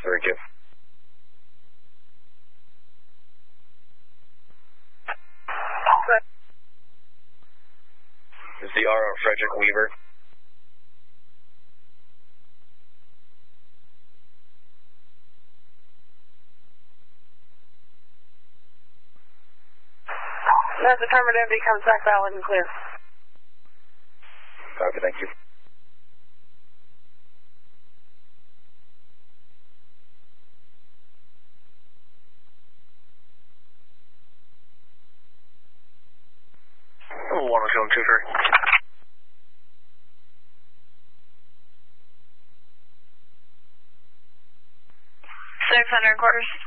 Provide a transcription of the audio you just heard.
Very good. This is the RO Frederick Weaver. That's affirmative. He comes back valid and clear. Copy, thank you. Oh, 107 600 quarters.